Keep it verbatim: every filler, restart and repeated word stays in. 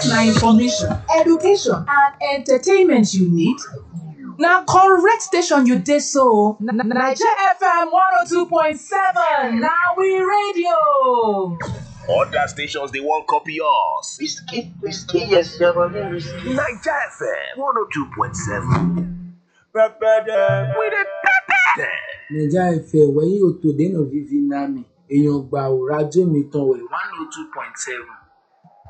na information, education and entertainment you need? Na correct station you dey so. Naija F M one oh two point seven na we radio. Other stations they won't copy us. Risky, risky, yes, you're very risky. Naija F M one oh two point seven. Pepper them. We the pepper them. Naija F M wẹ̀yìn òtò dènà vivi nami èèyàn gbà ò rájò mi tán wẹ̀ one oh two point seven.